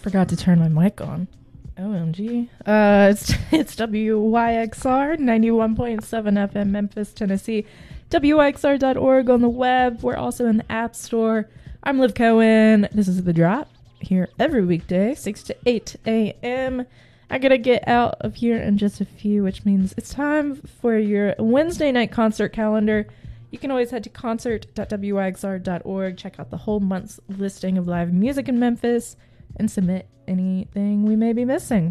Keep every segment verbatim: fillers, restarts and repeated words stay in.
Forgot to turn my mic on. O M G. Uh, it's, it's W Y X R ninety-one point seven F M, Memphis, Tennessee. W Y X R dot org on the web. We're also in the App Store. I'm Liv Cohen. This is The Drop. Here every weekday, six to eight a.m. I gotta get out of here in just a few, which means it's time for your Wednesday night concert calendar. You can always head to concert dot W Y X R dot org, check out the whole month's listing of live music in Memphis, and submit anything we may be missing.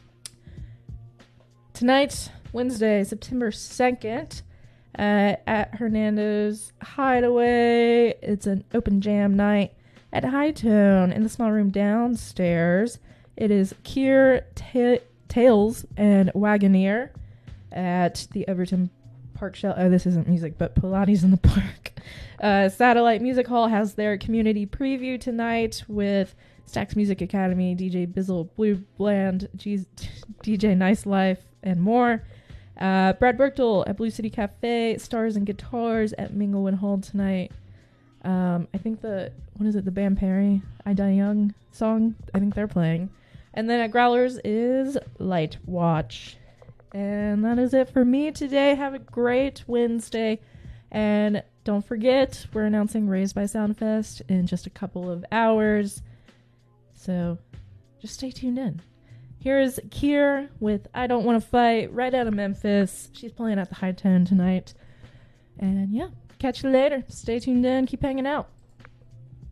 Tonight, Wednesday, September second, uh, at Hernando's Hideaway. It's an open jam night at Hightone in the small room downstairs. It is Kier, Ta- Tails, and Wagoneer at the Overton Park Shell. Oh, this isn't music, but Pilates in the Park. Uh, Satellite Music Hall has their community preview tonight with Stax Music Academy, D J Bizzle, Blue Bland, G- D J Nice Life, and more. Uh, Brad Berktel at Blue City Cafe, Stars and Guitars at Mingle and Hold tonight. Um, I think the, what is it, the Bam Perry, I Die Young song? I think they're playing. And then at Growlers is Light Watch. And that is it for me today. Have a great Wednesday. And don't forget, we're announcing Raised by Soundfest in just a couple of hours. So just stay tuned in. Here's Kier with I Don't Want to Fight, right out of Memphis. She's playing at the High Tone tonight. And yeah, catch you later. Stay tuned in. Keep hanging out.